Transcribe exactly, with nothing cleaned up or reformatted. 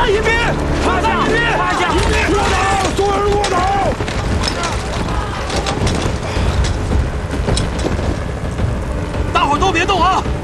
迎宾，趴下，趴下，卧倒，所有人卧倒。大伙都别动啊！